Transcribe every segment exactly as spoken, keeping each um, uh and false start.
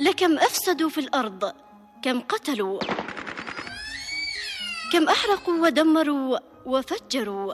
لكم أفسدوا في الأرض، كم قتلوا، كم أحرقوا ودمروا وفجروا،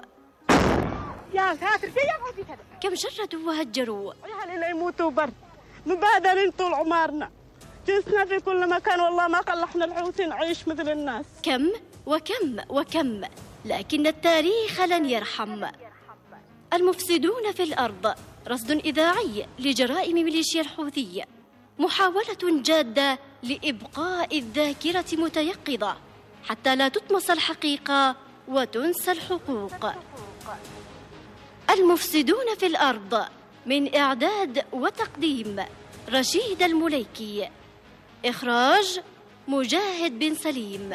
كم شردوا وهجروا. لا يموتوا برد، مبهدلين طول عمرنا، جنسنا في كل مكان، والله ما خلحنا الحوثي نعيش مثل الناس. كم وكم وكم، لكن التاريخ لن يرحم. المفسدون في الأرض، رصد إذاعي لجرائم ميليشيا الحوثي، محاولة جادة لإبقاء الذاكرة متيقظة حتى لا تطمس الحقيقة وتنسى الحقوق. المفسدون في الأرض، من إعداد وتقديم رشيد المليكي، إخراج مجاهد بن سليم.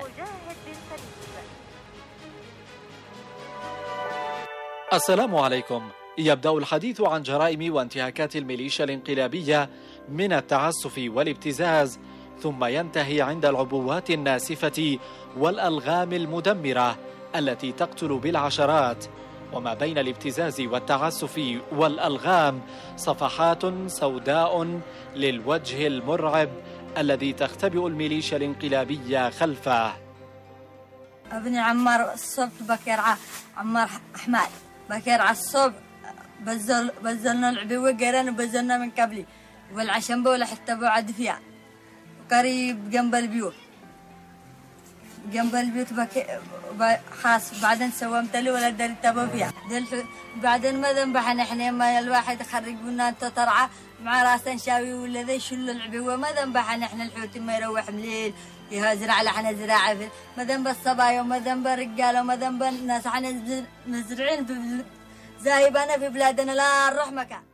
السلام عليكم. يبدأ الحديث عن جرائم وانتهاكات الميليشيا الانقلابية من التعسف والابتزاز، ثم ينتهي عند العبوات الناسفة والألغام المدمرة التي تقتل بالعشرات. وما بين الابتزاز والتعسف والألغام صفحات سوداء للوجه المرعب الذي تختبئ الميليشيا الانقلابية خلفه. ابني عمار الصبح بكر عمار حمال بكر على الصبح بزل بزلنا العبوة قرن وبزلنا من قبلي والعشنبة ولا حتى بعد فيها قريب جنب البيوت جنب البيوت بك خاص. بعدين سومت لي ولا داري تبوا فيها. بعدين ما ذنبحن احنا ما الواحد يخرجونا انت ترعى مع راسا شاوي ولا ذي شل العبوة. ما ذنبحن احنا الحوت ما يروح مليل يهزرع لحنا زراعة، ما ذنب الصبايا وما ذنب الرجال وما ذنب الناس. احنا مزرعين في زايبنا في بلادنا لا نروح مكان.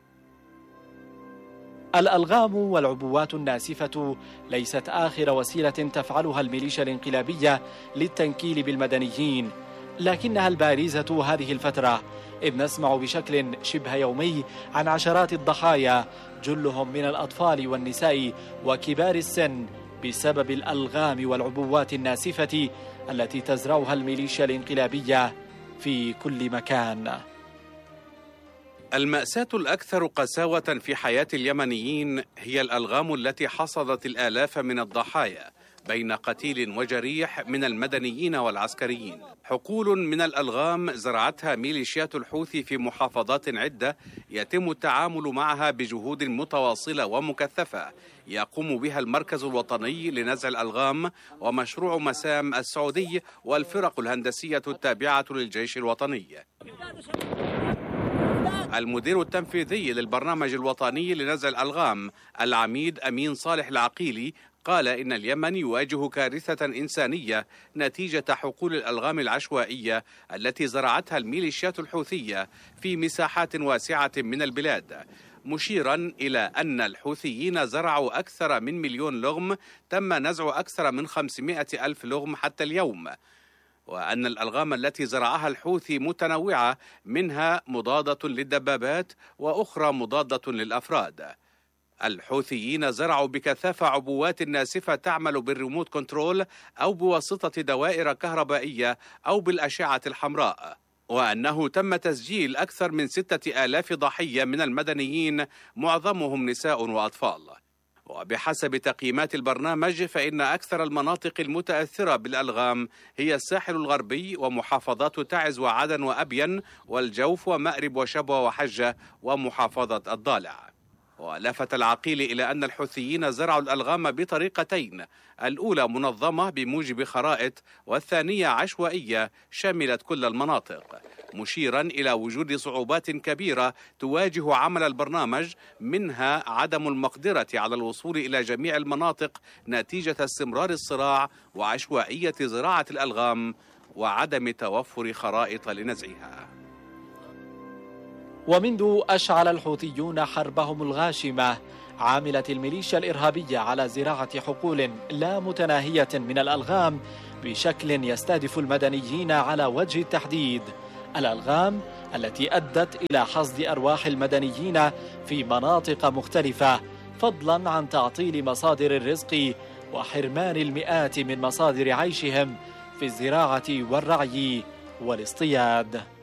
الألغام والعبوات الناسفة ليست آخر وسيلة تفعلها الميليشيا الانقلابية للتنكيل بالمدنيين، لكنها البارزة هذه الفترة، إذ نسمع بشكل شبه يومي عن عشرات الضحايا، جلهم من الأطفال والنساء وكبار السن، بسبب الألغام والعبوات الناسفة التي تزرعها الميليشيا الانقلابية في كل مكان. المأساة الأكثر قساوة في حياة اليمنيين هي الألغام التي حصدت الآلاف من الضحايا بين قتيل وجريح من المدنيين والعسكريين. حقول من الألغام زرعتها ميليشيات الحوثي في محافظات عدة، يتم التعامل معها بجهود متواصلة ومكثفة يقوم بها المركز الوطني لنزع الألغام ومشروع مسام السعودي والفرق الهندسية التابعة للجيش الوطني. المدير التنفيذي للبرنامج الوطني لنزع الألغام العميد أمين صالح العقيلي قال إن اليمن يواجه كارثة إنسانية نتيجة حقول الألغام العشوائية التي زرعتها الميليشيات الحوثية في مساحات واسعة من البلاد، مشيرا إلى أن الحوثيين زرعوا أكثر من مليون لغم، تم نزع أكثر من خمسمائة ألف لغم حتى اليوم، وأن الألغام التي زرعها الحوثي متنوعة، منها مضادة للدبابات وأخرى مضادة للأفراد. الحوثيين زرعوا بكثافة عبوات ناسفة تعمل بالريموت كنترول أو بواسطة دوائر كهربائية أو بالأشعة الحمراء، وأنه تم تسجيل أكثر من ستة آلاف ضحية من المدنيين، معظمهم نساء وأطفال. وبحسب تقييمات البرنامج فإن أكثر المناطق المتأثرة بالألغام هي الساحل الغربي ومحافظات تعز وعدن وأبين والجوف ومأرب وشبوة وحجة ومحافظة الضالع. ولفت العقيل إلى أن الحوثيين زرعوا الألغام بطريقتين، الأولى منظمة بموجب خرائط، والثانية عشوائية شملت كل المناطق، مشيرا إلى وجود صعوبات كبيرة تواجه عمل البرنامج، منها عدم المقدرة على الوصول إلى جميع المناطق نتيجة استمرار الصراع وعشوائية زراعة الألغام وعدم توفر خرائط لنزعها. ومنذ أشعل الحوثيون حربهم الغاشمة، عاملت الميليشيا الإرهابية على زراعة حقول لا متناهية من الألغام بشكل يستهدف المدنيين على وجه التحديد. الألغام التي أدت إلى حصد أرواح المدنيين في مناطق مختلفة، فضلا عن تعطيل مصادر الرزق وحرمان المئات من مصادر عيشهم في الزراعة والرعي والاصطياد.